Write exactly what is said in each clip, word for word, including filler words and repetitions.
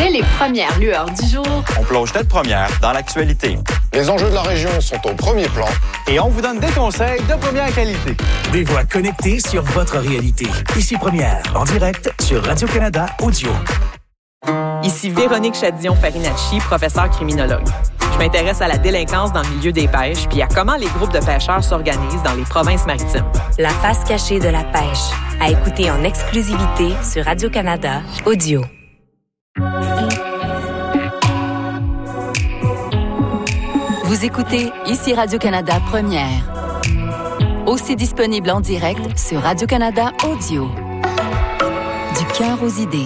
Dès les premières lueurs du jour, on plonge tête première dans l'actualité. Les enjeux de la région sont au premier plan. Et on vous donne des conseils de première qualité. Des voix connectées sur votre réalité. Ici Première, en direct sur Radio-Canada Audio. Ici Véronique Chadillon-Farinacci, professeure criminologue. Je m'intéresse à la délinquance dans le milieu des pêches puis à comment les groupes de pêcheurs s'organisent dans les provinces maritimes. La face cachée de la pêche, à écouter en exclusivité sur Radio-Canada Audio. Vous écoutez Ici Radio-Canada Première. Aussi disponible en direct sur Radio-Canada Audio. Du cœur aux idées.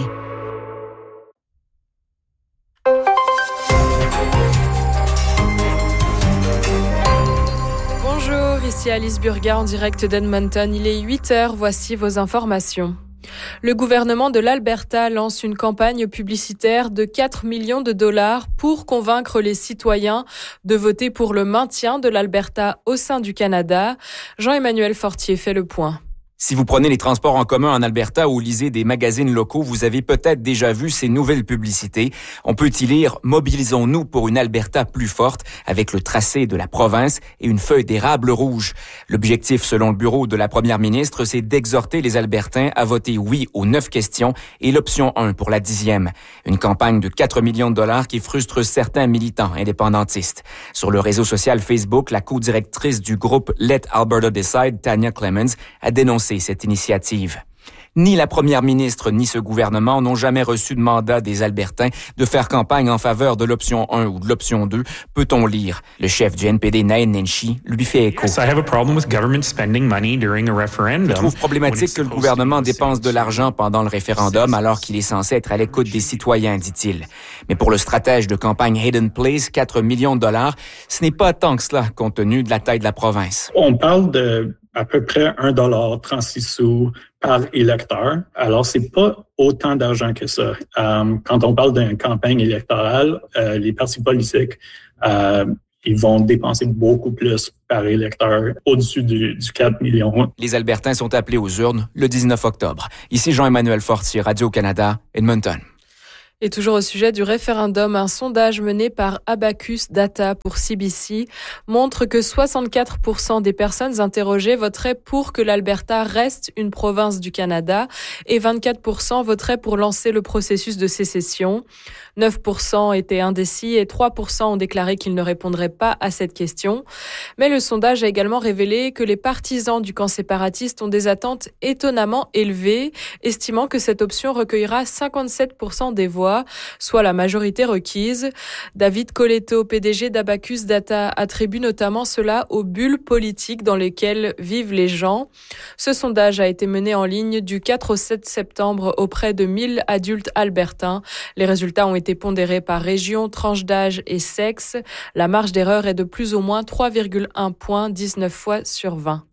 Bonjour, ici Alice Burga en direct d'Edmonton. Il est huit heures, voici vos informations. Le gouvernement de l'Alberta lance une campagne publicitaire de quatre millions de dollars pour convaincre les citoyens de voter pour le maintien de l'Alberta au sein du Canada. Jean-Emmanuel Fortier fait le point. Si vous prenez les transports en commun en Alberta ou lisez des magazines locaux, vous avez peut-être déjà vu ces nouvelles publicités. On peut y lire « Mobilisons-nous pour une Alberta plus forte » avec le tracé de la province et une feuille d'érable rouge. L'objectif, selon le bureau de la première ministre, c'est d'exhorter les Albertains à voter oui aux neuf questions et l'option un pour la dixième. Une campagne de quatre millions de dollars qui frustre certains militants indépendantistes. Sur le réseau social Facebook, la co-directrice du groupe Let Alberta Decide, Tanya Clemens, a dénoncé cette initiative. Ni la première ministre ni ce gouvernement n'ont jamais reçu de mandat des Albertains de faire campagne en faveur de l'option un ou de l'option deux, peut-on lire. Le chef du N P D, Nain Nenshi, lui fait écho. Yes, I have a problem with government spending money during a referendum. Je trouve problématique que le gouvernement dépense de l'argent pendant le référendum alors qu'il est censé être à l'écoute des citoyens, dit-il. Mais pour le stratège de campagne Hayden Place, quatre millions de dollars, ce n'est pas tant que cela compte tenu de la taille de la province. On parle de à peu près un dollar trente-six sous par électeur. Alors, c'est pas autant d'argent que ça. Euh, quand on parle d'une campagne électorale, euh, les partis politiques, euh, ils vont dépenser beaucoup plus par électeur, au-dessus du, du quatre millions. Les Albertains sont appelés aux urnes le dix-neuf octobre. Ici Jean-Emmanuel Fortier, Radio-Canada, Edmonton. Et toujours au sujet du référendum, un sondage mené par Abacus Data pour C B C montre que soixante-quatre pour cent des personnes interrogées voteraient pour que l'Alberta reste une province du Canada et vingt-quatre pour cent voteraient pour lancer le processus de sécession. neuf pour cent étaient indécis et trois pour cent ont déclaré qu'ils ne répondraient pas à cette question. Mais le sondage a également révélé que les partisans du camp séparatiste ont des attentes étonnamment élevées, estimant que cette option recueillera cinquante-sept pour cent des voix, soit la majorité requise. David Coletto, P D G d'Abacus Data, attribue notamment cela aux bulles politiques dans lesquelles vivent les gens. Ce sondage a été mené en ligne du quatre au sept septembre auprès de mille adultes albertains. Les résultats ont été pondérés par région, tranche d'âge et sexe. La marge d'erreur est de plus ou moins trois virgule un points, dix-neuf fois sur vingt.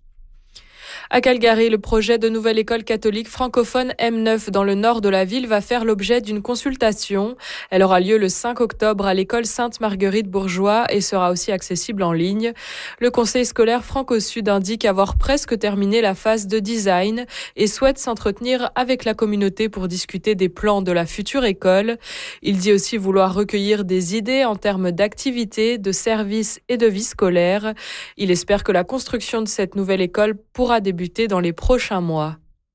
À Calgary, le projet de nouvelle école catholique francophone M neuf dans le nord de la ville va faire l'objet d'une consultation. Elle aura lieu le cinq octobre à l'école Sainte-Marguerite-Bourgeois et sera aussi accessible en ligne. Le conseil scolaire Franco-Sud indique avoir presque terminé la phase de design et souhaite s'entretenir avec la communauté pour discuter des plans de la future école. Il dit aussi vouloir recueillir des idées en termes d'activités, de services et de vie scolaire. Il espère que la construction de cette nouvelle école pourra débuter dans les prochains mois.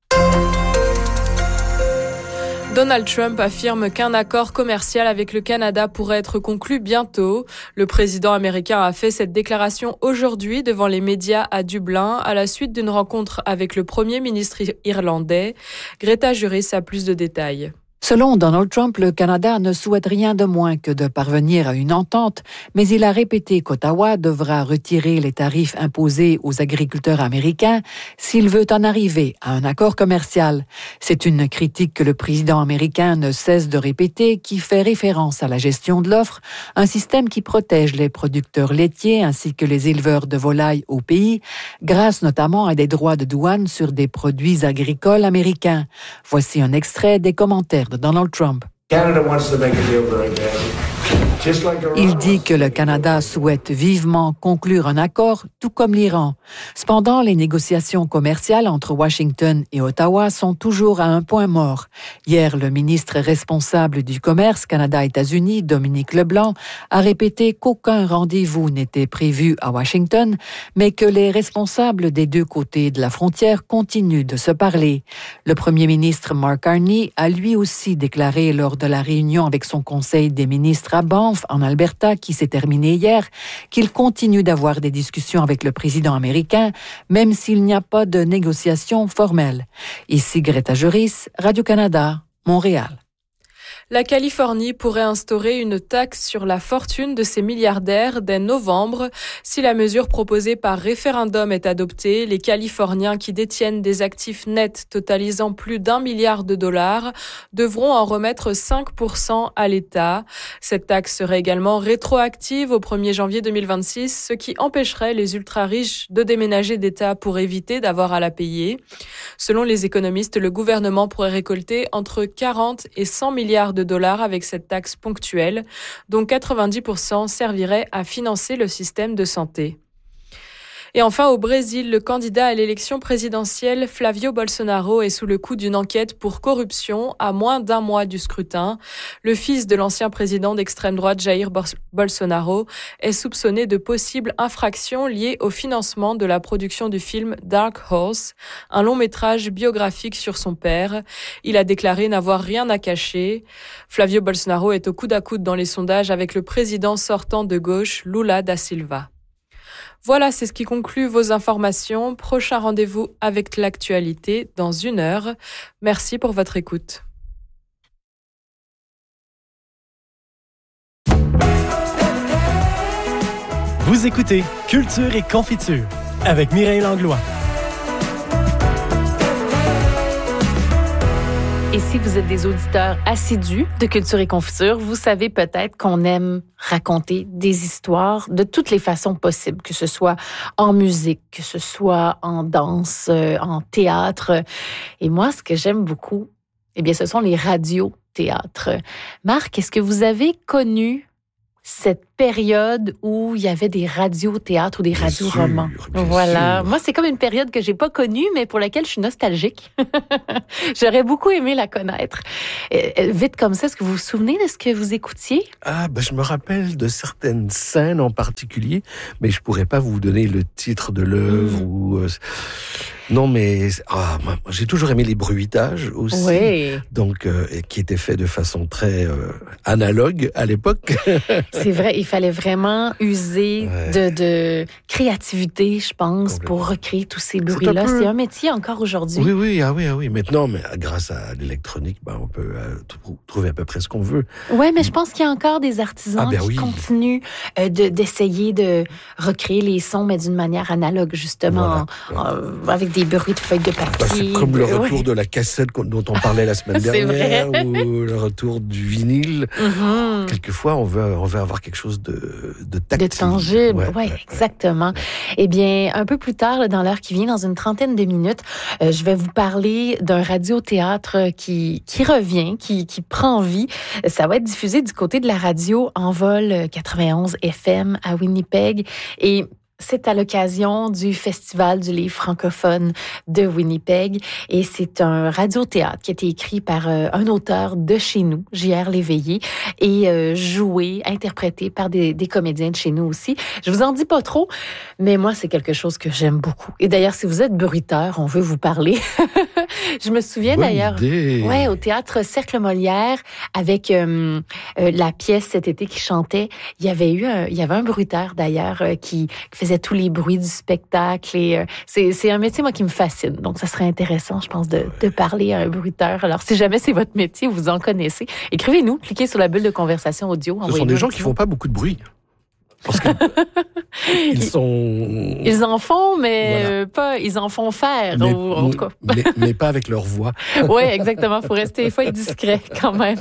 Donald Trump affirme qu'un accord commercial avec le Canada pourrait être conclu bientôt. Le président américain a fait cette déclaration aujourd'hui devant les médias à Dublin à la suite d'une rencontre avec le premier ministre irlandais. Greta Juris a plus de détails. Selon Donald Trump, le Canada ne souhaite rien de moins que de parvenir à une entente, mais il a répété qu'Ottawa devra retirer les tarifs imposés aux agriculteurs américains s'il veut en arriver à un accord commercial. C'est une critique que le président américain ne cesse de répéter, qui fait référence à la gestion de l'offre, un système qui protège les producteurs laitiers ainsi que les éleveurs de volailles au pays, grâce notamment à des droits de douane sur des produits agricoles américains. Voici un extrait des commentaires de Donald Trump. Canada wants to make a deal very badly. Il dit que le Canada souhaite vivement conclure un accord, tout comme l'Iran. Cependant, les négociations commerciales entre Washington et Ottawa sont toujours à un point mort. Hier, le ministre responsable du commerce Canada-États-Unis, Dominique Leblanc, a répété qu'aucun rendez-vous n'était prévu à Washington, mais que les responsables des deux côtés de la frontière continuent de se parler. Le premier ministre Mark Carney a lui aussi déclaré lors de la réunion avec son conseil des ministres à Banff, en Alberta, qui s'est terminée hier, qu'il continue d'avoir des discussions avec le président américain, même s'il n'y a pas de négociations formelles. Ici Greta Juris, Radio-Canada, Montréal. La Californie pourrait instaurer une taxe sur la fortune de ses milliardaires dès novembre. Si la mesure proposée par référendum est adoptée, les Californiens qui détiennent des actifs nets totalisant plus d'un milliard de dollars devront en remettre cinq pour cent à l'État. Cette taxe serait également rétroactive au premier janvier deux mille vingt-six, ce qui empêcherait les ultra-riches de déménager d'État pour éviter d'avoir à la payer. Selon les économistes, le gouvernement pourrait récolter entre quarante et cent milliards de dollars avec cette taxe ponctuelle, dont quatre-vingt-dix pour cent servirait à financer le système de santé. Et enfin, au Brésil, le candidat à l'élection présidentielle, Flavio Bolsonaro, est sous le coup d'une enquête pour corruption à moins d'un mois du scrutin. Le fils de l'ancien président d'extrême droite, Jair Bolsonaro, est soupçonné de possibles infractions liées au financement de la production du film Dark Horse, un long métrage biographique sur son père. Il a déclaré n'avoir rien à cacher. Flavio Bolsonaro est au coude à coude dans les sondages avec le président sortant de gauche, Lula da Silva. Voilà, c'est ce qui conclut vos informations. Prochain rendez-vous avec l'actualité dans une heure. Merci pour votre écoute. Vous écoutez Culture et Confiture avec Mireille Langlois. Et si vous êtes des auditeurs assidus de Culture et Confiture, vous savez peut-être qu'on aime raconter des histoires de toutes les façons possibles, que ce soit en musique, que ce soit en danse, en théâtre. Et moi, ce que j'aime beaucoup, eh bien, ce sont les radiothéâtres. Marc, est-ce que vous avez connu cette période où il y avait des radiothéâtres ou des radioromans? Voilà. Sûr. Moi, c'est comme une période que j'ai pas connue, mais pour laquelle je suis nostalgique. J'aurais beaucoup aimé la connaître. Et, vite comme ça, est-ce que vous vous souvenez de ce que vous écoutiez? Ah, ben, je me rappelle de certaines scènes en particulier, mais je pourrais pas vous donner le titre de l'œuvre mmh. ou... Euh, non, mais ah, moi, j'ai toujours aimé les bruitages aussi, oui. donc euh, qui étaient faits de façon très euh, analogue à l'époque. C'est vrai, il fallait vraiment user ouais. de, de créativité, je pense, pour recréer tous ces bruits-là. C'est un, peu... C'est un métier encore aujourd'hui. Oui, oui, ah oui, ah oui. Maintenant, mais grâce à l'électronique, ben, on peut euh, trouver à peu près ce qu'on veut. Oui, mais je pense qu'il y a encore des artisans ah, ben qui oui. continuent euh, de, d'essayer de recréer les sons, mais d'une manière analogue, justement, voilà. en, en, avec des bruits de feuilles de papier. Bah, c'est comme le retour oui. de la cassette dont on parlait la semaine dernière, ou le retour du vinyle. Mm-hmm. Quelquefois, on veut, on veut avoir quelque chose de, de tactile. De tangible, oui, ouais, ouais, exactement. Ouais. Eh bien, un peu plus tard, là, dans l'heure qui vient, dans une trentaine de minutes, euh, je vais vous parler d'un radiothéâtre qui, qui revient, qui, qui prend vie. Ça va être diffusé du côté de la radio Envol quatre-vingt-onze F M à Winnipeg. Et c'est à l'occasion du Festival du livre francophone de Winnipeg et c'est un radiothéâtre qui a été écrit par euh, un auteur de chez nous, J R Léveillé, et euh, joué, interprété par des, des comédiens de chez nous aussi. Je vous en dis pas trop, mais moi, c'est quelque chose que j'aime beaucoup. Et d'ailleurs, si vous êtes bruiteur, on veut vous parler. Je me souviens Bonne d'ailleurs, idée. ouais, au théâtre Cercle Molière, avec euh, euh, la pièce cet été qui chantait, il y avait eu, un, il y avait un bruiteur d'ailleurs euh, qui, qui faisait tous les bruits du spectacle. Et euh, c'est, c'est un métier moi qui me fascine. Donc ça serait intéressant, je pense, de, ouais. de parler à un bruiteur. Alors si jamais c'est votre métier, vous en connaissez, écrivez-nous, cliquez sur la bulle de conversation audio. Ce sont des gens qui font pas beaucoup de bruit. Parce que ils sont... Ils en font, mais voilà. pas... Ils en font faire, mais, ou, en tout cas. mais, mais pas avec leur voix. Oui, exactement. Il faut rester, il faut être discret quand même.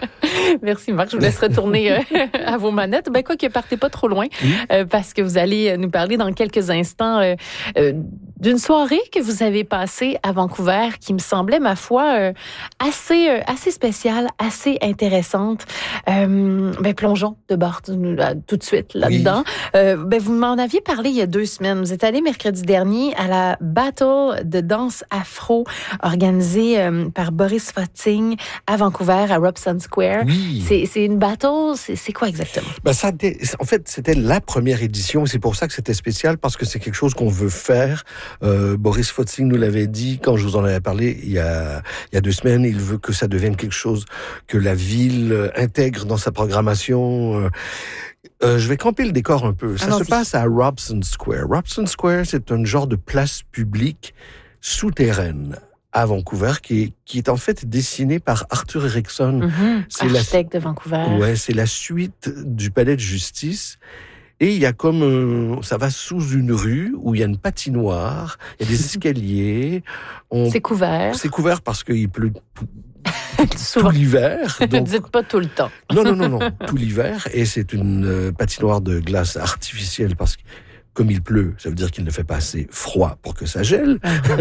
Merci Marc. Je vous laisse retourner euh, à vos manettes. Ben quoi que partez pas trop loin, mmh. euh, parce que vous allez nous parler dans quelques instants euh, euh, d'une soirée que vous avez passée à Vancouver qui me semblait, ma foi, euh, assez, euh, assez spéciale, assez intéressante. Euh, ben, plongeons de bord euh, tout de suite là-dedans. Oui. Euh, ben, vous m'en aviez parlé il y a deux semaines. Vous êtes allé mercredi dernier à la Battle de danse afro organisée euh, par Boris Fotzing à Vancouver, à Robson Square. Oui. C'est, c'est une battle, c'est, c'est quoi exactement? Ben, ça, en fait, c'était la première édition. C'est pour ça que c'était spécial, parce que c'est quelque chose qu'on veut faire. Euh, Boris Fotzing nous l'avait dit quand je vous en avais parlé il y a, il y a deux semaines. Il veut que ça devienne quelque chose que la ville intègre dans sa programmation. Euh, euh, je vais camper le décor un peu. Ça Allons-y. se passe à Robson Square. Robson Square, c'est un genre de place publique souterraine à Vancouver, qui est, qui est en fait dessiné par Arthur Erickson. Mm-hmm. C'est architecte la, de Vancouver. Ouais, c'est la suite du palais de justice. Et il y a comme, euh, ça va sous une rue où il y a une patinoire, il y a des escaliers. On, c'est couvert. C'est couvert parce qu'il pleut tout, tout l'hiver. Ne dites pas tout le temps. Non, non, non, non, tout l'hiver. Et c'est une euh, patinoire de glace artificielle parce que comme il pleut, ça veut dire qu'il ne fait pas assez froid pour que ça gèle.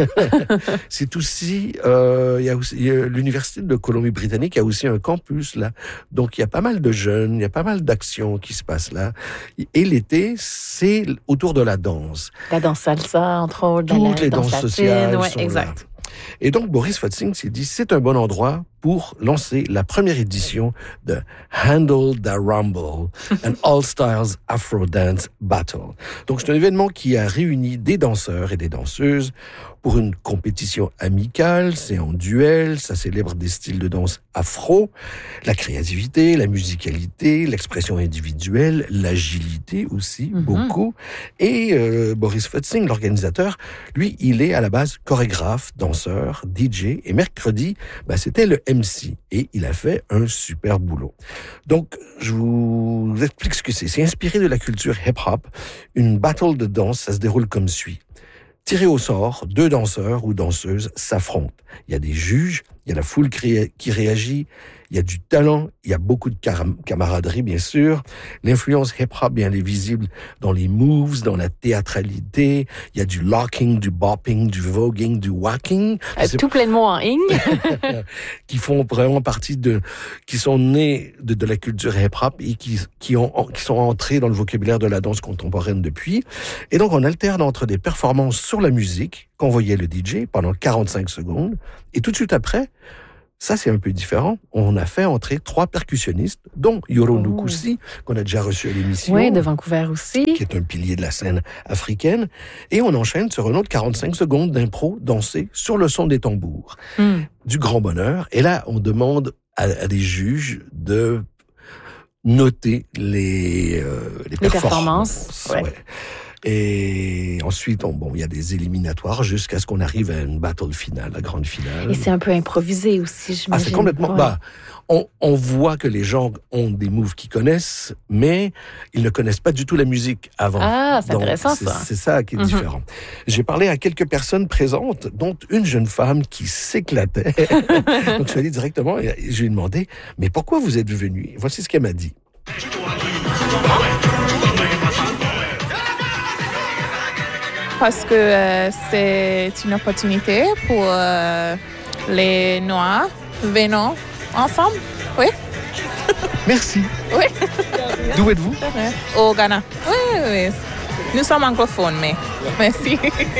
C'est aussi, euh, il y a aussi il y a l'université de Colombie-Britannique, il y a aussi un campus là. Donc il y a pas mal de jeunes, il y a pas mal d'actions qui se passent là. Et l'été, c'est autour de la danse. La danse salsa, entre autres. Toutes la les danse danses sociales ouais, sont exact. là. Et donc Boris Fotzing s'est dit, c'est un bon endroit pour lancer la première édition de Handle the Rumble, an All-Styles Afro Dance Battle. Donc c'est un événement qui a réuni des danseurs et des danseuses pour une compétition amicale, c'est en duel, ça célèbre des styles de danse afro, la créativité, la musicalité, l'expression individuelle, l'agilité aussi, mm-hmm. beaucoup. Et euh, Boris Fotzing, l'organisateur, lui, il est à la base chorégraphe, danseur, D J, et mercredi, bah, c'était le M C, et il a fait un super boulot. Donc, je vous explique ce que c'est. C'est inspiré de la culture hip-hop. Une battle de danse, ça se déroule comme suit. Tiré au sort, deux danseurs ou danseuses s'affrontent. Il y a des juges, il y a la foule qui réagit, il y a du talent, il y a beaucoup de camaraderie, bien sûr. L'influence hip-hop, bien, elle est visible dans les moves, dans la théâtralité. Il y a du locking, du bopping, du voguing, du whacking. Euh, tout plein de mots en ing. qui font vraiment partie de, qui sont nés de, de la culture hip-hop et qui, qui ont, qui sont entrés dans le vocabulaire de la danse contemporaine depuis. Et donc, on alterne entre des performances sur la musique, qu'envoyait le D J pendant quarante-cinq secondes, et tout de suite après, ça, c'est un peu différent. On a fait entrer trois percussionnistes, dont Yoro oh. Nukusi, qu'on a déjà reçu à l'émission. Oui, de Vancouver aussi. Qui est un pilier de la scène africaine. Et on enchaîne sur un autre quarante-cinq secondes d'impro dansé sur le son des tambours. Mm. Du grand bonheur. Et là, on demande à, à des juges de noter les, euh, les, les performances. performances. Ouais. Ouais. Et ensuite, on, bon, il y a des éliminatoires jusqu'à ce qu'on arrive à une battle finale, la grande finale. Et c'est un peu improvisé aussi, j'imagine. Ah, c'est complètement... Ouais. Bah, on, on voit que les gens ont des moves qu'ils connaissent, mais ils ne connaissent pas du tout la musique avant. Ah, c'est Donc, intéressant, c'est, ça. C'est ça qui est mm-hmm. différent. J'ai parlé à quelques personnes présentes, dont une jeune femme qui s'éclatait. Donc, je suis allé directement et je lui ai demandé, mais pourquoi vous êtes venu? Voici ce qu'elle m'a dit. Parce que euh, c'est une opportunité pour euh, les Noirs venant ensemble. Oui. Merci. Oui. D'où êtes-vous? Au Ghana. Oui, oui. Nous sommes anglophones, mais merci.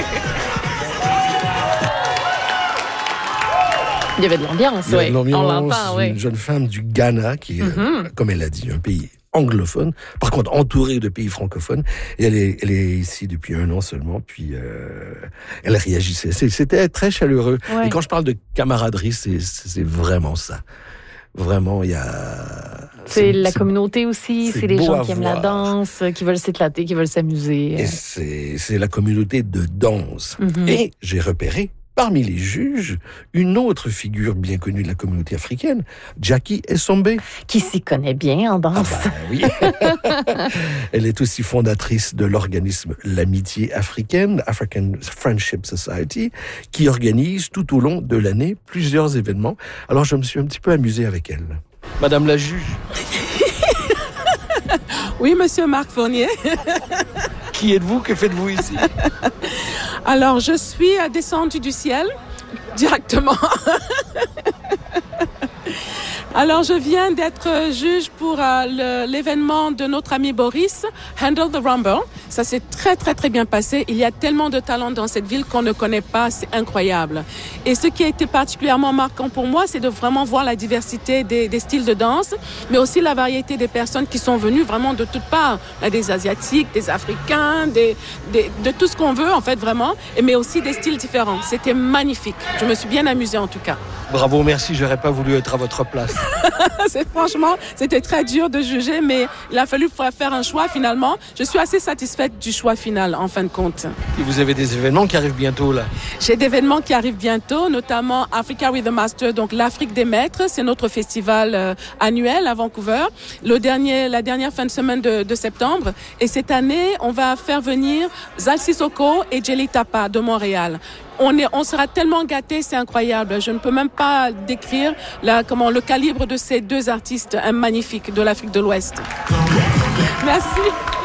Il y avait de l'ambiance, oui. L'ambiance, on l'entend, oui. Une jeune femme du Ghana qui est, mm-hmm. comme elle l'a dit, un pays anglophone, par contre entourée de pays francophones. Et elle est, elle est ici depuis un an seulement, puis euh, elle réagissait. C'était très chaleureux. Ouais. Et quand je parle de camaraderie, c'est, c'est vraiment ça. Vraiment, il y a... C'est, c'est la c'est, communauté aussi, c'est, c'est les gens qui aiment la danse, qui veulent s'éclater, qui veulent s'amuser. Et c'est, c'est la communauté de danse. Mm-hmm. Et j'ai repéré, parmi les juges, une autre figure bien connue de la communauté africaine, Jackie Essombe. Qui s'y connaît bien en danse. Ah bah oui. Elle est aussi fondatrice de l'organisme L'Amitié africaine, African Friendship Society, qui organise tout au long de l'année plusieurs événements. Alors je me suis un petit peu amusé avec elle. Madame la juge. Oui, monsieur Marc Fournier. Qui êtes-vous? Que faites-vous ici? Alors, je suis descendue du ciel directement. Alors, je viens d'être juge pour euh, le, l'événement de notre ami Boris, Handle the Rumble. Ça s'est très, très, très bien passé. Il y a tellement de talents dans cette ville qu'on ne connaît pas. C'est incroyable. Et ce qui a été particulièrement marquant pour moi, c'est de vraiment voir la diversité des, des styles de danse, mais aussi la variété des personnes qui sont venues vraiment de toutes parts. Là, des Asiatiques, des Africains, des, des, de tout ce qu'on veut, en fait, vraiment, mais aussi des styles différents. C'était magnifique. Je me suis bien amusée, en tout cas. Bravo, merci. J'aurais pas voulu être à votre place. C'est franchement, c'était très dur de juger, mais il a fallu faire un choix finalement. Je suis assez satisfaite du choix final, en fin de compte. Et vous avez des événements qui arrivent bientôt, là? J'ai des événements qui arrivent bientôt, notamment Africa with the Master, donc l'Afrique des Maîtres. C'est notre festival euh, annuel à Vancouver, le dernier, la dernière fin de semaine de, de septembre. Et cette année, on va faire venir Zal Sissoko et Jelly Tapa de Montréal. On, est, on sera tellement gâtés, c'est incroyable. Je ne peux même pas décrire la, comment, le calibre de ces deux artistes magnifiques de l'Afrique de l'Ouest. Merci.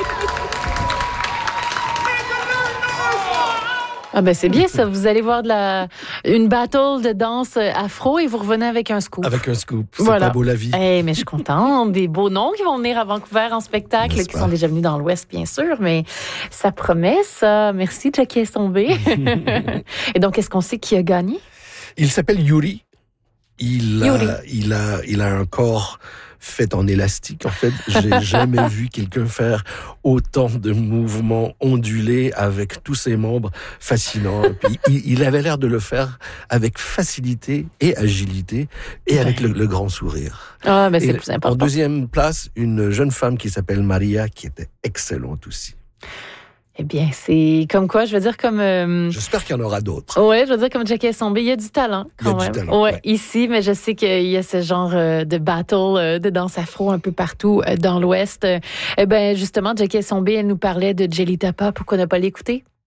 Ah ben c'est bien ça, vous allez voir de la une battle de danse afro et vous revenez avec un scoop. Avec un scoop, c'est voilà. Pas beau la vie. Hey, mais je suis contente, des beaux noms qui vont venir à Vancouver en spectacle, N'est-ce qui pas? Sont déjà venus dans l'Ouest bien sûr, mais ça promet ça. Merci Jackie Sombé. Et donc est-ce qu'on sait qui a gagné? Il s'appelle Yuri. Il Yuri. a, il a, il a un corps fait en élastique. En fait, j'ai jamais vu quelqu'un faire autant de mouvements ondulés avec tous ses membres fascinants. Puis, il, il avait l'air de le faire avec facilité et agilité et avec le, le grand sourire. Ah, ben c'est et le plus important. En deuxième place, une jeune femme qui s'appelle Maria, qui était excellente aussi. Eh bien, c'est comme quoi, je veux dire comme... Euh... J'espère qu'il y en aura d'autres. Oui, je veux dire comme Jackie Sombé, il y a du talent quand il y a même. Du talent, ouais, ouais. Ici, mais je sais qu'il y a ce genre de battle de danse afro un peu partout dans l'Ouest. Eh bien, justement, Jackie Sombé, elle nous parlait de Jelly Tapa. Pourquoi ne pas l'écouter?